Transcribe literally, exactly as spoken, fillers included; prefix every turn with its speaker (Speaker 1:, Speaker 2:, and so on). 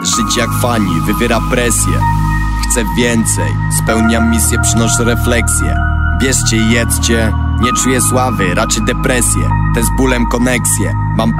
Speaker 1: Życie jak fani, wywiera presję. Chcę więcej, spełniam misję, przynoszę refleksję. Bierzcie i jedzcie, nie czuję sławy, raczej depresję. Te z bólem koneksje. Mam